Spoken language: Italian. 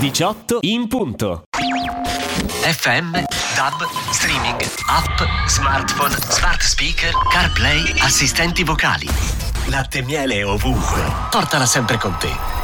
18 in punto. FM, DAB, streaming, app, smartphone, smart speaker, CarPlay, assistenti vocali. Latte e miele ovunque. Portala sempre con te.